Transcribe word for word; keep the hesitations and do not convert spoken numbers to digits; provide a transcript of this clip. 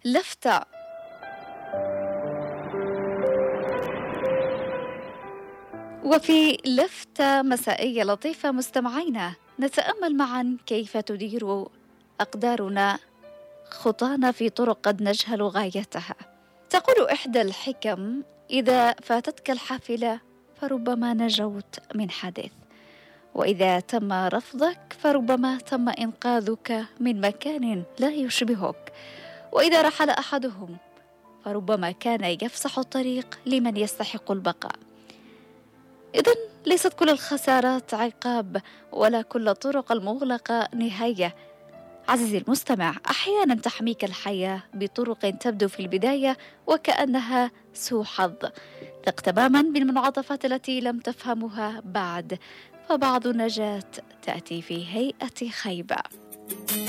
لفتة. وفي لفتة مسائية لطيفة مستمعينا نتأمل معا كيف تدير أقدارنا خطانا في طرق قد نجهل غايتها. تقول إحدى الحكم: إذا فاتتك الحافلة فربما نجوت من حادث، وإذا تم رفضك فربما تم إنقاذك من مكان لا يشبهك، وإذا رحل أحدهم فربما كان يفسح الطريق لمن يستحق البقاء. إذن ليست كل الخسارات عقاب، ولا كل الطرق المغلقة نهاية. عزيزي المستمع، أحيانا تحميك الحياة بطرق تبدو في البداية وكأنها سوء حظ، ثق تماما بالمنعطفات التي لم تفهمها بعد، فبعض النجاة تأتي في هيئة خيبة.